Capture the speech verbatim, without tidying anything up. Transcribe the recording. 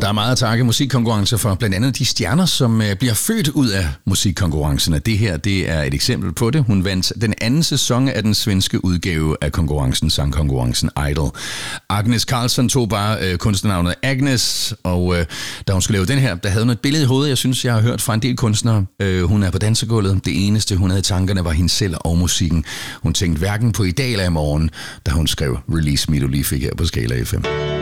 er meget at takke musikkonkurrencer for, blandt andet de stjerner, som bliver født ud af musikkonkurrencerne. Det her, det er et eksempel på det. Hun vandt den anden sæson af den svenske udgave af konkurrencen, sangkonkurrencen Idol. Agnes Karlsson tog bare øh, kunstnernavnet Agnes, og øh, da hun skulle lave den her, der havde hun et billede i hovedet, jeg synes, jeg har hørt fra en del kunstnere. Øh, hun er på dansegulvet. Det eneste, hun havde i tankerne, var hende selv og musikken. Hun tænkte hverken på i dag eller i morgen, da hun skrev Release Me, du lige fik her på Skala F M.